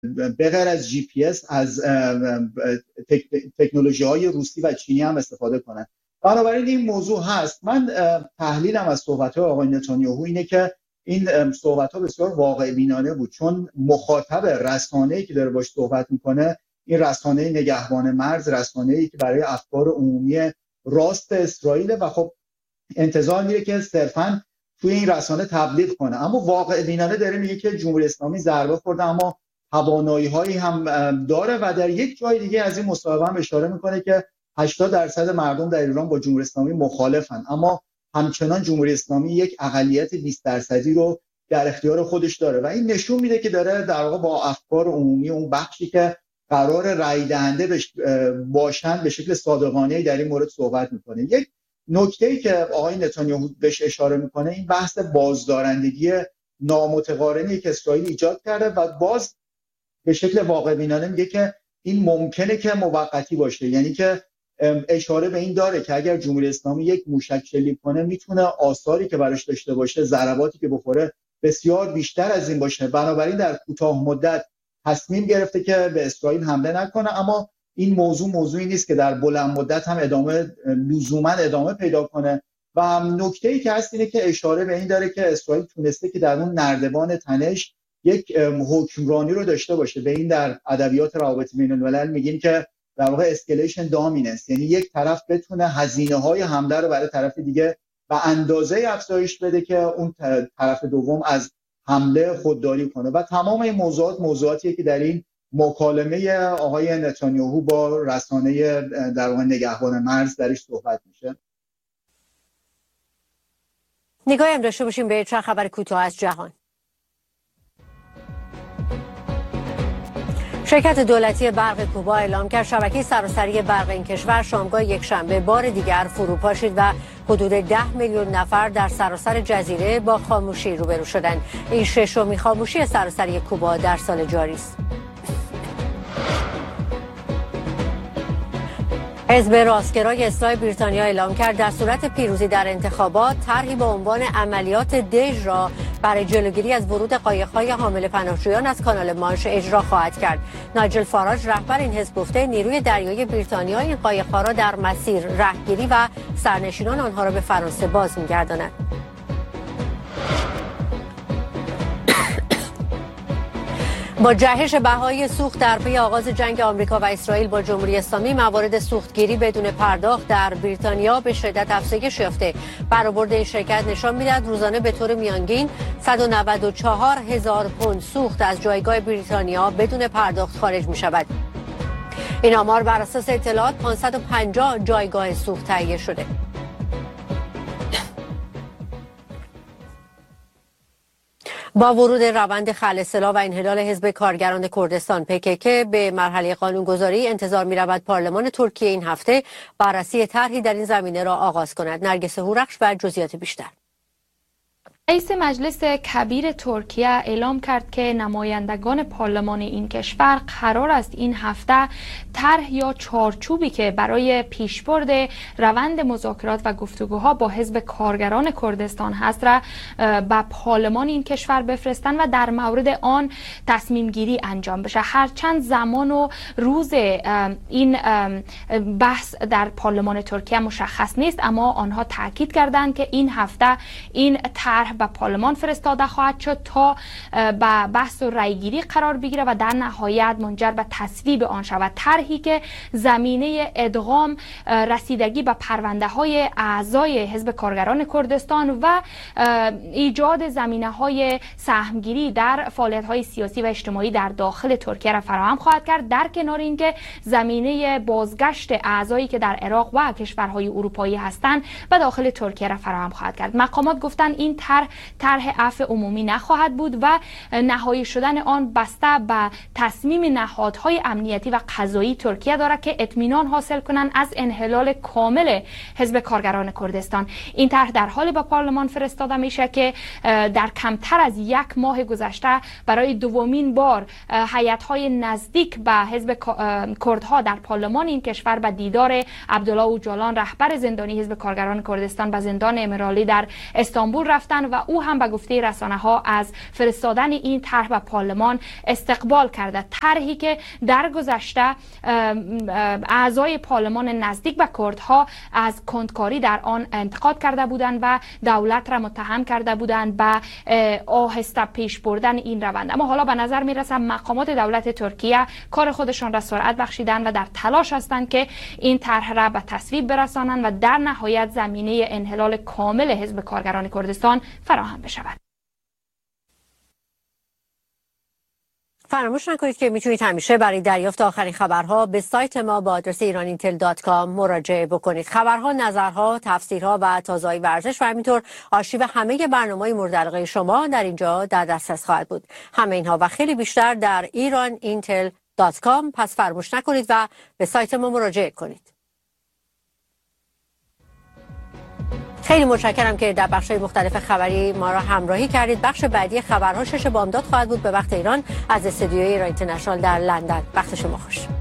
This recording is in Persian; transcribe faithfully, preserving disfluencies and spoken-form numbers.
به غیر از جی پی اس از تکنولوژی های روسی و چینی هم استفاده کنن. بنابراین این موضوع هست. من تحلیلم از صحبت‌های آقای نتانیاهو اینه که این صحبت‌ها بسیار واقع بینانه بود، چون مخاطب رسانه‌ای که داره باش صحبت میکنه این رسانه نگهبان مرز، رسانه‌ای که برای افکار عمومی راست اسرائیل و خب انتظار میره که صرفاً توی این رسانه تبلیغ کنه. اما واقع بینانه داره میگه که جمهوری اسلامی ضربه خورده اما توانایی‌هایی هم داره و در یک جای دیگه از این مصاحبه هم اشاره میکنه که هشتاد درصد مردم در ایران با جمهوری اسلامی مخالفن، اما همچنان جمهوری اسلامی یک اقلیت بیست درصدی رو در اختیار خودش داره و این نشون میده که داره در واقع با افکار عمومی اون بخشی که قرار رأی دهنده باشن به شکل صادقانه‌ای در این مورد صحبت میکنه. یک نکته‌ای که آقای نتانیاهو بهش اشاره میکنه این بحث بازدارندگی نامتقارنی که اسرائیل ایجاد کرده و باز به شکل واقع بینانه میگه که این ممکنه که موقتی باشه، یعنی که اشاره به این داره که اگر جمهوری اسلامی یک موشک شلیک کنه میتونه آثاری که براش داشته باشه، ضرباتی که بخوره بسیار بیشتر از این باشه. بنابراین در کوتاه مدت تصمیم گرفته که به اسرائیل حمله نکنه، اما این موضوع موضوعی نیست که در بلند مدت هم ادامه لزوما ادامه پیدا کنه. و نکته‌ای که هست اینه که اشاره به این داره که اسرائیل تونسته که در اون نردبان تنش یک حکمرانی رو داشته باشه. به این در ادبیات روابط بین‌الملل میگیم که در واقع اسکلیشن دامیننس، یعنی یک طرف بتونه هزینه‌های حمله رو برای طرف دیگه به اندازه افزایش بده که اون طرف دوم از حمله خودداری کنه. و تمام این موضوعات موضوعاتیه که در این مکالمه آقای نتانیاهو با رسانه در واقع نگهبان مرز درش صحبت میشه. نگاهی هم داشته باشیم به چند خبر کوتاه از جهان. شرکت دولتی برق کوبا اعلام کرد شبکه سراسری برق این کشور شامگاه یکشنبه بار دیگر فرو پاشید و حدود ده میلیون نفر در سراسر جزیره با خاموشی روبرو شدند. این ششمین خاموشی سراسری کوبا در سال جاری است. حزب راستگرای اصلاح بریتانیا اعلام کرد در صورت پیروزی در انتخابات طرحی با عنوان عملیات دژ را برای جلوگیری از ورود قایق‌های حامل پناهجویان از کانال مانش اجرا خواهد کرد. نایجل فاراج رهبر این حزب گفته نیروی دریایی بریتانیا این قایق‌ها را در مسیر رهگیری و سرنشینان آنها را به فرانسه باز می‌گرداند. با جهش بهای سوخت در پی آغاز جنگ آمریکا و اسرائیل با جمهوری اسلامی موارد سوختگیری بدون پرداخت در بریتانیا به شدت افزایش یافته. برآورد این شرکت نشان می‌دهد روزانه به طور میانگین صد و نود و چهار هزار پوند سوخت از جایگاه بریتانیا بدون پرداخت خارج می‌شود. این آمار بر اساس اطلاعات پانصد و پنجاه جایگاه سوخت تهیه شده. با ورود روند خلع سلاح و انحلال حزب کارگران کردستان پی کی کی به مرحله قانونگذاری انتظار می‌رود پارلمان ترکیه این هفته بررسی طرحی در این زمینه را آغاز کند. نرگس هورخش و جزئیات بیشتر. رئیس مجلس کبیر ترکیه اعلام کرد که نمایندگان پارلمان این کشور قرار است این هفته طرح یا چارچوبی که برای پیشبرد روند مذاکرات و گفتگوها با حزب کارگران کردستان هست را به پارلمان این کشور بفرستند و در مورد آن تصمیم گیری انجام بشه. هرچند زمان و روز این بحث در پارلمان ترکیه مشخص نیست، اما آنها تاکید کردند که این هفته این طرح به پارلمان فرستاده خواهد شد تا به بحث و رأیگیری قرار بگیره و در نهایت منجر به تصویب آن شود. طرحی که زمینه ادغام رسیدگی به پرونده های اعضای حزب کارگران کردستان و ایجاد زمینه های سهمگیری در فعالیت های سیاسی و اجتماعی در داخل ترکیه را فراهم خواهد کرد، در کنار اینکه زمینه بازگشت اعضایی که در عراق و کشورهای اروپایی هستند به داخل ترکیه را فراهم خواهد کرد. مقامات گفتند این طرح طرح عفو عمومی نخواهد بود و نهایی شدن آن بسته به تصمیم نهادهای امنیتی و قضایی ترکیه دارد که اطمینان حاصل کنند از انحلال کامل حزب کارگران کردستان. این طرح در حال به پارلمان فرستاده میشه که در کمتر از یک ماه گذشته برای دومین بار هیئت‌های نزدیک به حزب کردها در پارلمان این کشور به دیدار عبدالله اوجالان رهبر زندانی حزب کارگران کردستان به زندان امرالی در استانبول رفتند و او هم به گفته رسانه ها از فرستادن این طرح به پارلمان استقبال کرده. طرحی که در گذشته اعضای پارلمان نزدیک به کردها از کندکاری در آن انتقاد کرده بودند و دولت را متهم کرده بودند به آهسته پیش بردن این روند. اما حالا به نظر می رسد مقامات دولت ترکیه کار خودشان را سرعت بخشیدند و در تلاش هستند که این طرح را به تصویب برسانند و در نهایت زمینه انحلال کامل حزب کارگران کردستان فراهم بشود. فراموش نکنید که میتونید همیشه برای دریافت آخرین خبرها به سایت ما با آدرس ایران اینتل دات کام مراجعه بکنید. خبرها، نظرها، تفسیرها و تازه‌های ورزش و همینطور آرشیو همه برنامه‌های مورد علاقه شما در اینجا در دسترس خواهد بود. همه اینها و خیلی بیشتر در ایران اینتل دات کام. پس فراموش نکنید و به سایت ما مراجعه کنید. خیلی متشکرم که در بخش‌های مختلف خبری ما را همراهی کردید. بخش بعدی خبرها شش بامداد خواهد بود به وقت ایران از استودیوی ایران اینترنشنال در لندن. وقت شما خوش.